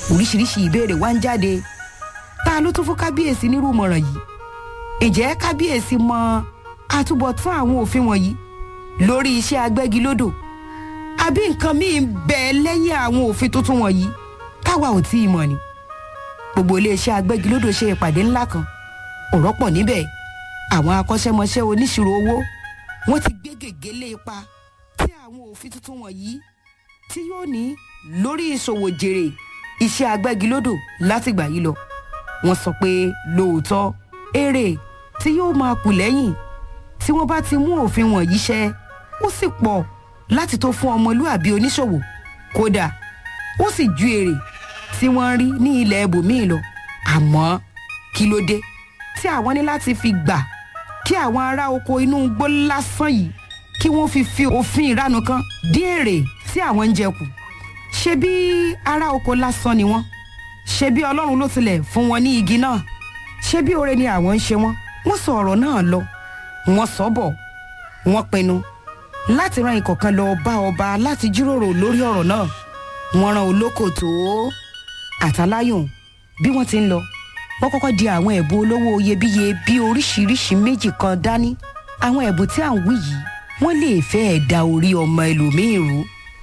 oríṣiríṣi ìbéèrè wá ń jáde. Ta ló tún fún kábíyèsí nírú ìmọ̀ràn yìí? Ǹjẹ́ kábíyèsí mọ àtúbọ̀tán àwọn òfin wọ̀nyí lórí iṣẹ́ agbẹ́gilódò? Àbí nǹkan míì ń bẹ lẹ́yìn àwọn òfin tuntun wọ̀nyí táwa ò tí ì mọ̀ ni? Gbogbo iléeṣẹ́ agbẹ́gilódò ṣe ìpàdé ńlá kan. Ọ̀rọ̀ pọ̀ níbẹ̀. Àwọn akọ́ṣẹ́mọṣẹ́ oníṣirò owó wọ́n ti gbé gègé lé ipa tí àwọn òfin tuntun wọ̀nyí tí yóò ní lórí ìṣòwò jèrè iṣẹ́ agbẹ́gilódò látìgbà yìí lọ. Wọ́n sọ pé lóòótọ́ èrè tí yóò máa kù lẹ́yìn tí wọ́n bá ti mú òfin wọ̀nyí ṣẹ ó sì pọ̀ láti tó fún ọmọlúàbí oníṣòwò. Kódà ó sì ju èrè tí wọ́n rí ní ilẹ̀ ibòmíì lọ. Àmọ́ kí ló dé tí àwọn ní láti fi gbà kí àwọn ará oko inú igbó lásán yìí kí wọ́n fi òfin ìranu kan dín èrè tí àwọn ń jẹ kù? Ṣé bí ará oko lásán ni wọ́n? Ṣé bí Ọlọ́run ló tilẹ̀ fún wọn ní igi náà? Ṣé bí oore ni àwọn ń ṣe wọ́n? Wọ́n sọ ọ̀rọ̀ náà lọ, wọ́n sọ bọ̀, wọ́n pinnu láti rán ikọ̀ kan lọ bá ọba láti jíròrò lórí ọ̀rọ̀ náà. Wọ́n rán olókòtó àtàláyùn. Bí wọ́n ti ń lọ, wọ́n kọ́kọ́ di àwọn ẹ̀bùn olówó iyebíye bí oríṣiríṣi méjì kan dání. Àwọn ẹ̀bùn tí à ń wí yìí wọ́n lè fẹ́ da orí ọmọ ẹlòmíì rú.